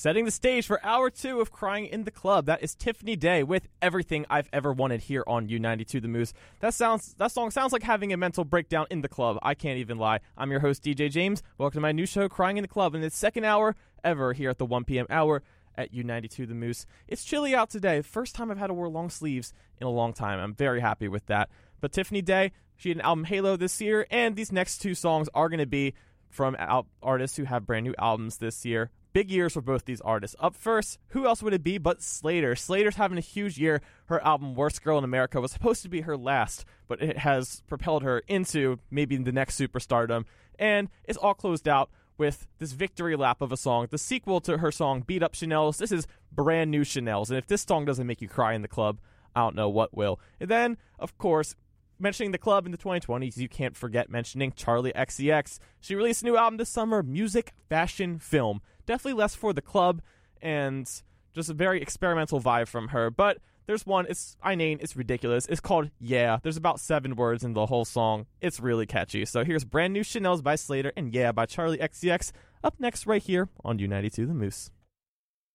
Setting the stage for hour 2 of Crying in the Club, that is Tiffany Day with Everything I've Ever Wanted here on U92 The Moose. That song sounds like having a mental breakdown in the club. I can't even lie. I'm your host, DJ James. Welcome to my new show, Crying in the Club, in its second hour ever here at the 1 p.m. hour at U92 The Moose. It's chilly out today. First time I've had to wear long sleeves in a long time. I'm very happy with that. But Tiffany Day, she had an album Halo this year, and these next two songs are going to be from artists who have brand new albums this year. Big years for both these artists. Up first, who else would it be but Slater? Slater's having a huge year. Her album Worst Girl in America was supposed to be her last, but it has propelled her into maybe the next superstardom. And it's all closed out with this victory lap of a song, the sequel to her song Beat Up Chanel's. This is brand new Chanel's, and if this song doesn't make you cry in the club, I don't know what will. And then, of course, mentioning the club in the 2020s, you can't forget mentioning Charli XCX. She released a new album this summer, Music, Fashion, Film. Definitely less for the club and just a very experimental vibe from her. But there's one, it's inane, it's ridiculous. It's called Yeah. There's about 7 words in the whole song. It's really catchy. So here's brand new Chanel's by Slater and Yeah by Charli XCX up next right here on U92 The Moose.